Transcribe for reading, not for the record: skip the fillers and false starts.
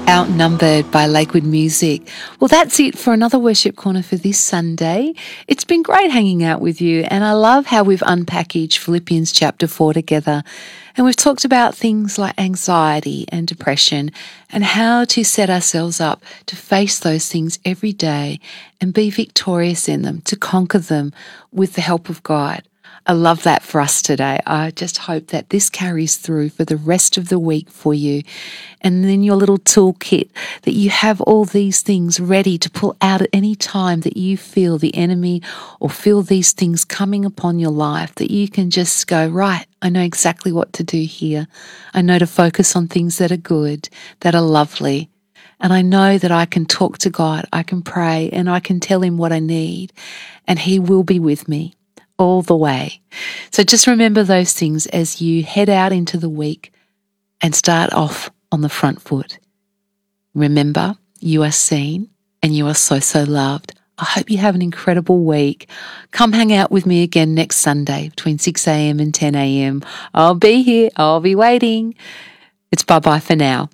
Outnumbered by Lakewood Music. Well, that's it for another worship corner for this Sunday. It's been great hanging out with you, and I love how we've unpackaged Philippians chapter 4 together. And we've talked about things like anxiety and depression and how to set ourselves up to face those things every day and be victorious in them, to conquer them with the help of God. I love that for us today. I just hope that this carries through for the rest of the week for you. And then your little toolkit, that you have all these things ready to pull out at any time that you feel the enemy or feel these things coming upon your life, that you can just go, right, I know exactly what to do here. I know to focus on things that are good, that are lovely. And I know that I can talk to God, I can pray, and I can tell him what I need, and he will be with me all the way. So just remember those things as you head out into the week and start off on the front foot. Remember, you are seen and you are so, so loved. I hope you have an incredible week. Come hang out with me again next Sunday between 6 a.m. and 10 a.m. I'll be here. I'll be waiting. It's bye-bye for now.